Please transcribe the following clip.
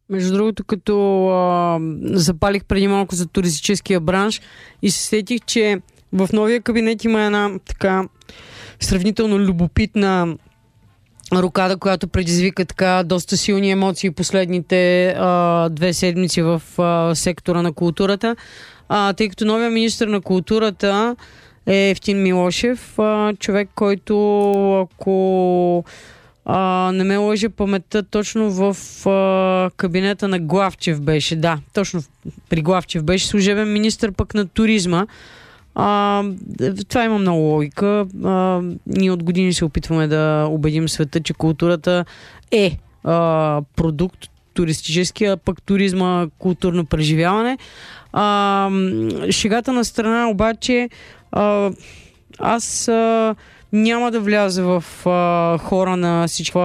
Между другото, като запалих преди малко за туристическия бранш и се сетих, че в новия кабинет има една така сравнително любопитна рокада, която предизвика така доста силни емоции последните 2 седмици в сектора на културата. Тъй като новия министър на културата е Евтим Милошев, човек, който, ако не ме лъже паметта, точно в кабинета на Главчев беше. Да, точно при Главчев беше служебен министър пък на туризма. Това има много логика. Ние от години се опитваме да убедим света, че културата е продукт туристически, а пък туризма културно преживяване. Шегата на страна обаче, аз няма да вляза в хора на всички